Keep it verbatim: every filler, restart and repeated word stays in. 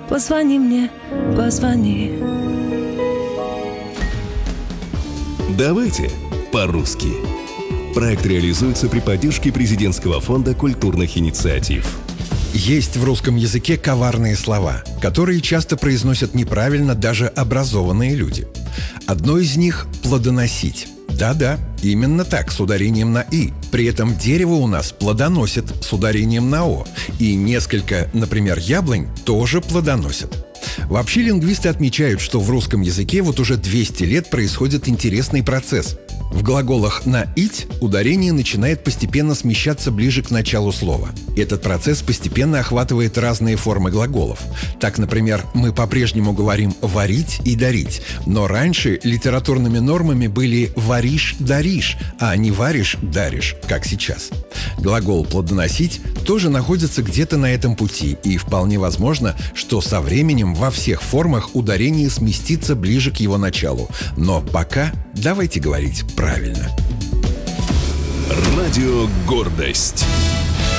Позвони мне, позвони. Давайте по-русски. Проект реализуется при поддержке Президентского фонда культурных инициатив. Есть в русском языке коварные слова, которые часто произносят неправильно даже образованные люди. Одно из них – плодоносить. Да-да, именно так, с ударением на «и». При этом дерево у нас плодоносит с ударением на «о». И несколько, например, яблонь тоже плодоносят. Вообще лингвисты отмечают, что в русском языке вот уже двести лет происходит интересный процесс. В глаголах «на ить» ударение начинает постепенно смещаться ближе к началу слова. Этот процесс постепенно охватывает разные формы глаголов. Так, например, мы по-прежнему говорим «варить» и «дарить», но раньше литературными нормами были «варишь», «даришь», а не «варишь», «даришь», как сейчас. Глагол «плодоносить» тоже находится где-то на этом пути, и вполне возможно, что со временем во всех формах ударение сместится ближе к его началу. Но пока давайте говорить правильно. Радио «Гордость».